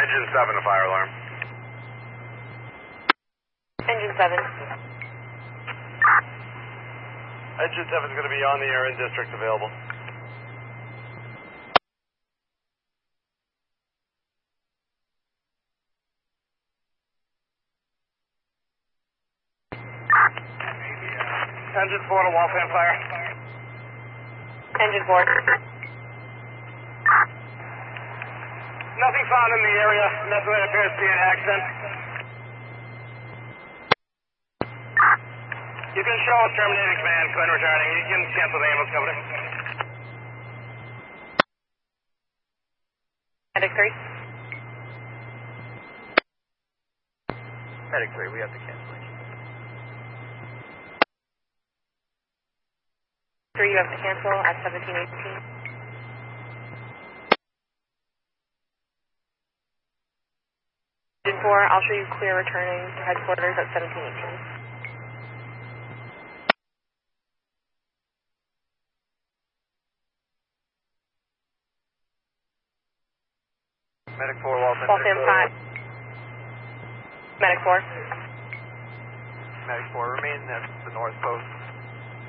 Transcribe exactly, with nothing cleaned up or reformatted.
Engine seven, a fire alarm. Engine seven. Engine seven is going to be on the air in district available. Engine four to Waltham fire. Engine four. Nothing found in the area. Nothing that appears to be an accident. You can show a terminating command, command returning. You can cancel the ambulance company. Medic three. Medic three, we have the cancellation. Three, you have to cancel at seventeen eighteen. Engine four, I'll show you clear returning to headquarters at seventeen eighteen. Medic four, Waltham. Waltham five. Medic four. Medic four, remain at the north post.